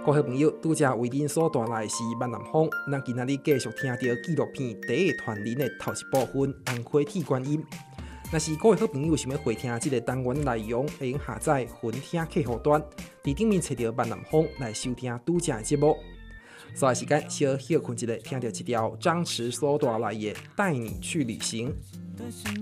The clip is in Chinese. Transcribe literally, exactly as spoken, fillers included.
各位朋友，拄则为恁所带来是万南风，咱今仔日继续听到纪录片《第一团人》的头一部分《红花铁观音》。若是各位好朋友想要回听这个单元的内容，会用下载云听客户端，伫顶面找到万南风来收听拄则的节目。所以时间小休困一下，听到一条张弛所带来的《带你去旅行》。